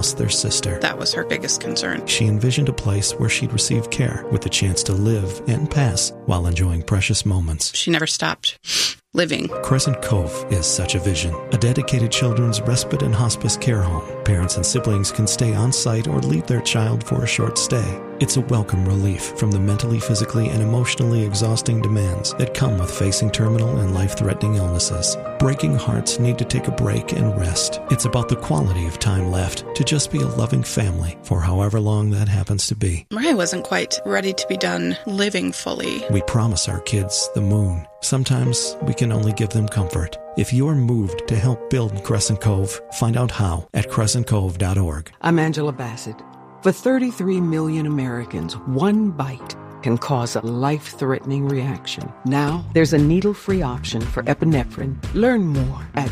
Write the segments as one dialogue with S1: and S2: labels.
S1: their sister.
S2: That was her biggest concern.
S1: She envisioned a place where she'd receive care with the chance to live and pass while enjoying precious moments.
S2: She never stopped living.
S1: Crescent Cove is such a vision. A dedicated children's respite and hospice care home. Parents and siblings can stay on site or leave their child for a short stay. It's a welcome relief from the mentally, physically, and emotionally exhausting demands that come with facing terminal and life-threatening illnesses. Breaking hearts need to take a break and rest. It's about the quality of time left to just be a loving family for however long that happens to be.
S2: Mariah wasn't quite ready to be done living fully.
S1: We promise our kids the moon. Sometimes we can only give them comfort. If you're moved to help build Crescent Cove, find out how at crescentcove.org.
S3: I'm Angela Bassett. For 33 million Americans, one bite can cause a life-threatening reaction. Now, there's a needle-free option for epinephrine. Learn more at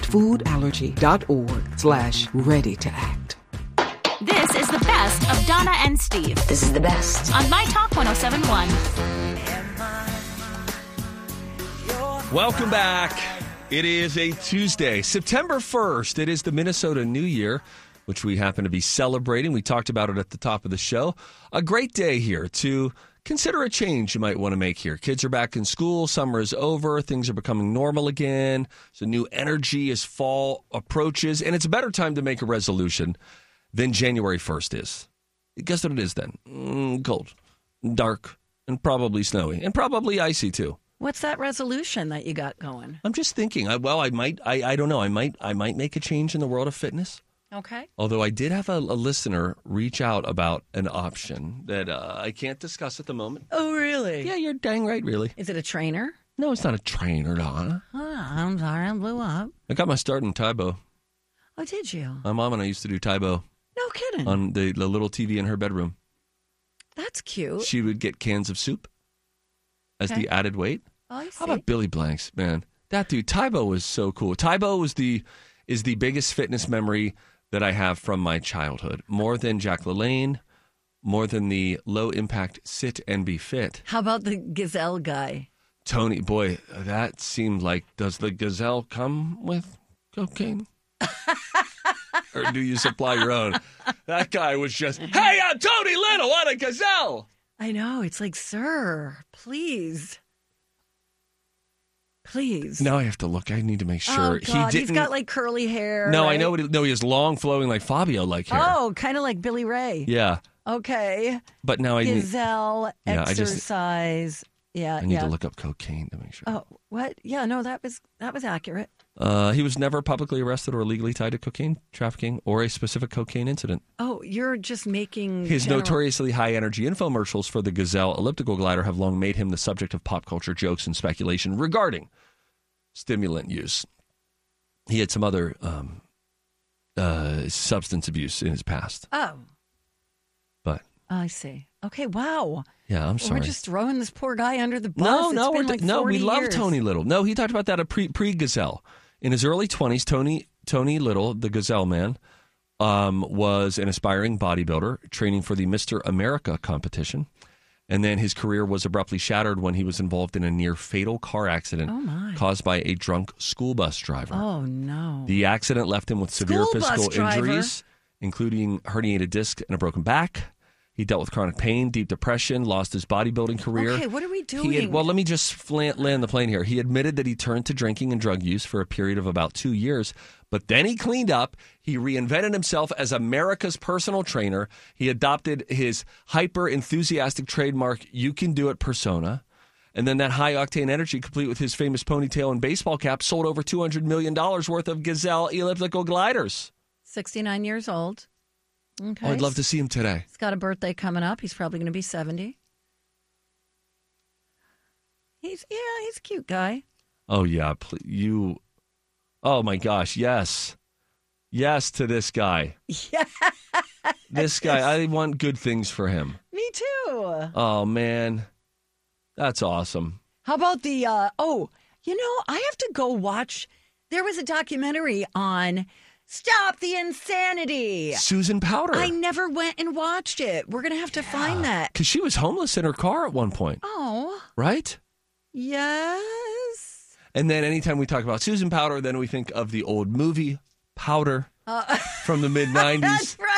S3: foodallergy.org/ready-to-act.
S4: This is the best of Donna and Steve.
S5: This is the best.
S4: On My Talk 107.1.
S6: Welcome back. It is a Tuesday, September 1st. It is the Minnesota New Year, which we happen to be celebrating. We talked about it at the top of the show. A great day here to consider a change you might want to make here. Kids are back in school. Summer is over. Things are becoming normal again. So new energy as fall approaches. And it's a better time to make a resolution than January 1st is. Guess what it is then? Cold, dark, and probably snowy, and probably icy too.
S7: What's that resolution that you got going?
S6: I'm just thinking. I don't know. I might make a change in the world of fitness.
S7: Okay.
S6: Although I did have a listener reach out about an option that I can't discuss at the moment.
S7: Oh, really?
S6: Yeah, you're dang right, really.
S7: Is it a trainer?
S6: No, it's not a trainer, Donna.
S7: Oh, I'm sorry, I blew up.
S6: I got my start in Taibo.
S7: Oh, did you?
S6: My mom and I used to do Taibo.
S7: No kidding.
S6: On the little TV in her bedroom.
S7: That's cute.
S6: She would get cans of soup as the added weight.
S7: Oh, I see.
S6: How about Billy Blanks, man? That dude, Taibo was so cool. Taibo is the biggest fitness memory that I have from my childhood. More than Jack LaLanne, more than the low-impact sit and be fit.
S7: How about the Gazelle guy?
S6: Tony, boy, that seemed like, does the Gazelle come with cocaine? Or do you supply your own? That guy was just, hey, I'm Tony Little on a Gazelle.
S7: I know. It's like, sir, please. Please.
S6: Now I have to look. I need to make sure.
S7: Oh, God. He's got like curly hair.
S6: No,
S7: right?
S6: I know. No, he has long, flowing, like Fabio-like hair.
S7: Oh, kind of like Billy Ray.
S6: Yeah.
S7: Okay.
S6: But now I need...
S7: Gazelle, exercise.
S6: I need to look up cocaine to make sure.
S7: Oh, what? Yeah, no, that was accurate.
S6: He was never publicly arrested or legally tied to cocaine trafficking or a specific cocaine incident.
S7: Oh, you're just making...
S6: His notoriously high-energy infomercials for the Gazelle elliptical glider have long made him the subject of pop culture jokes and speculation regarding stimulant use. He had some other substance abuse in his past.
S7: Oh.
S6: But...
S7: I see. Okay, wow.
S6: Yeah, I'm sorry.
S7: We're just throwing this poor guy under the bus.
S6: We love
S7: years.
S6: Tony Little. No, he talked about that pre-Gazelle. In his early 20s, Tony Little, the Gazelle man, was an aspiring bodybuilder training for the Mr. America competition. And then his career was abruptly shattered when he was involved in a near-fatal car accident caused by a drunk school bus driver.
S7: Oh, no.
S6: The accident left him with severe physical injuries, including herniated disc and a broken back. He dealt with chronic pain, deep depression, lost his bodybuilding career.
S7: Okay, what are we doing?
S6: Let me just land the plane here. He admitted that he turned to drinking and drug use for a period of about 2 years, but then he cleaned up. He reinvented himself as America's personal trainer. He adopted his hyper-enthusiastic trademark, You Can Do It persona. And then that high-octane energy, complete with his famous ponytail and baseball cap, sold over $200 million worth of Gazelle elliptical gliders.
S7: 69 years old. Okay.
S6: Oh, I'd love to see him today.
S7: He's got a birthday coming up. He's probably going to be 70. He's a cute guy.
S6: Oh, yeah. Oh, my gosh. Yes. Yes to this guy.
S7: Yeah.
S6: This guy, I want good things for him.
S7: Me too.
S6: Oh, man. That's awesome.
S7: How about the, I have to go watch. There was a documentary on Stop the Insanity.
S6: Susan Powter.
S7: I never went and watched it. We're going to have to find that.
S6: Because she was homeless in her car at one point.
S7: Oh.
S6: Right?
S7: Yes.
S6: And then anytime we talk about Susan Powter, then we think of the old movie Powder from the mid-'90s.
S7: That's right.